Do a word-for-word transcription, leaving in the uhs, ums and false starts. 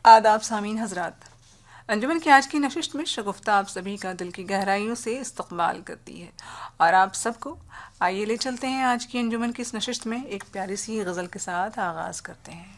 आदाब सामीन हजरात, अंजुमन की आज की नशिस्त में शगुफ्ता आप सभी का दिल की गहराइयों से इस्तकबाल करती है और आप सबको आइए ले चलते हैं आज की अंजुमन की इस नशिस्त में एक प्यारी सी गज़ल के साथ आगाज़ करते हैं।